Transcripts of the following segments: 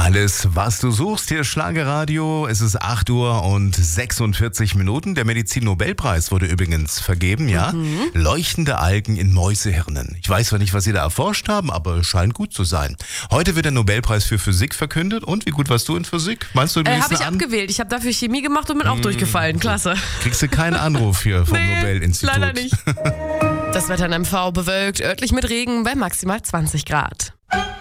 Alles, was du suchst, hier Schlagerradio. Es ist 8 Uhr und 46 Minuten. Der Medizin-Nobelpreis wurde übrigens vergeben, ja? Leuchtende Algen in Mäusehirnen. Ich weiß zwar nicht, was sie da erforscht haben, aber es scheint gut zu sein. Heute wird der Nobelpreis für Physik verkündet. Und wie gut warst du in Physik? Meinst du, Habe ich abgewählt. Ich habe dafür Chemie gemacht und bin auch durchgefallen. Klasse. Kriegst du keinen Anruf hier vom Nobelinstitut? Leider nicht. Das Wetter in MV bewölkt, örtlich mit Regen bei maximal 20 Grad.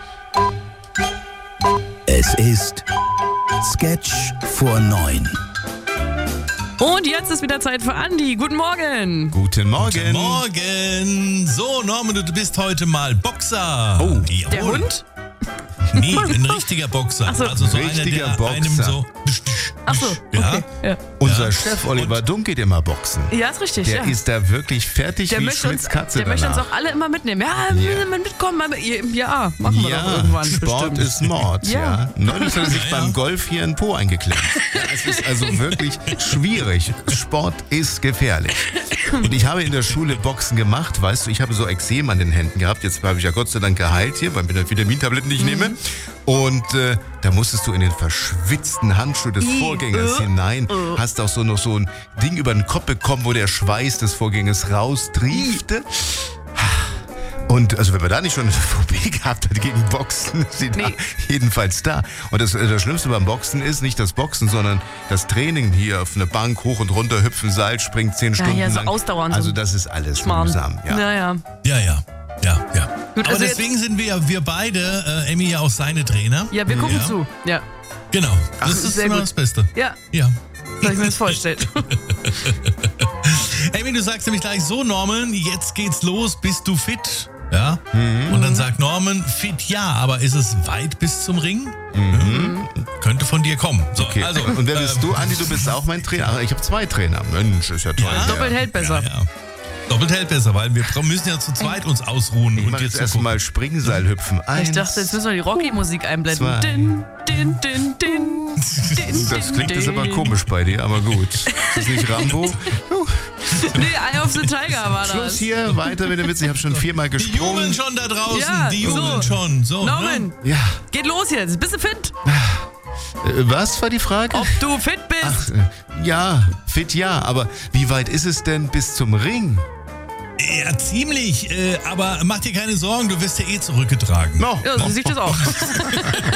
Es ist Sketch vor 9. Und jetzt ist wieder Zeit für Andi. Guten Morgen. Guten Morgen. Guten Morgen. So, Norman, du bist heute mal Boxer. Oh. Jawohl. Der Hund? Nee, ein richtiger Boxer. Ach so. Also so Richtiger einer, der Boxer. einem so... Ach so, Ja. okay. Ja, Unser Chef Oliver Dunk geht immer boxen. ja ist richtig. Der ja. ist da wirklich fertig Der wie möchte Schmitz uns, Katze der möchte uns danach. auch alle immer mitnehmen. Ja, mitkommen. Ja, machen wir doch Ja, irgendwann Sport bestimmt. ist Mord, ja. Ja. Neulich hat er sich Ja, ja. beim Golf hier in Po eingeklemmt. Ja, es ist also wirklich schwierig. Sport ist gefährlich. Und ich habe in der Schule Boxen gemacht, weißt du, ich habe so Ekzem an den Händen gehabt. Jetzt habe ich ja Gott sei Dank geheilt hier, weil ich mir Vitamintabletten nicht nehme. Und da musstest du in den verschwitzten Handschuh des Vorgängers hinein, hast auch so noch so ein Ding über den Kopf bekommen, wo der Schweiß des Vorgängers raustriefte. Und also wenn man da nicht schon eine Phobie gehabt hat gegen Boxen, ist sie da jedenfalls da. Und das Schlimmste beim Boxen ist nicht das Boxen, sondern das Training hier auf eine Bank, hoch und runter, hüpfen, Seil, springen 10 Stunden ja, so lang. ausdauernd. Also das ist alles Schmarrn. mühsam. Ja. Naja. Ja. Gut, Aber also deswegen sind wir beide, Emmy, ja auch seine Trainer. Ja, wir gucken zu. Ja. Genau. Das ist sehr immer gut. das Beste. Ja, Ja. soll ich mir das vorstellen. Emmy, du sagst nämlich gleich so, Norman, jetzt geht's los, bist du fit? Ja. Und dann sagt Norman, fit ja, aber ist es weit bis zum Ring? Könnte von dir kommen. So, Okay. also, Und wer bist du, Andi? Du bist auch mein Trainer. Ach, ich habe 2 Trainer. Mensch, ist ja toll. Ja. Doppelt hält besser. Ja. Doppelt hält besser, weil wir müssen ja zu zweit uns ausruhen. Ich und mache jetzt jetzt erstmal Springseil hüpfen. Ich dachte, jetzt müssen wir die Rocky-Musik einblenden. 2. Din, din, din, din. Din, Das din, klingt jetzt din. aber komisch bei dir, aber gut. Ist das nicht Rambo? Nee, Eye of the Tiger war Schluss das. hier, weiter mit dem Witz. Ich habe schon 4-mal Die gesprungen. Jungen schon da draußen, Ja, die Jungen so. schon. So, Norman, ne? Ja. geht los jetzt. Bist du fit? Was war die Frage? Ob du fit bist? Ja, fit ja, aber wie weit ist es denn bis zum Ring? Ja, ziemlich. Aber mach dir keine Sorgen, du wirst ja eh zurückgetragen. No. Ja, so sieht das auch.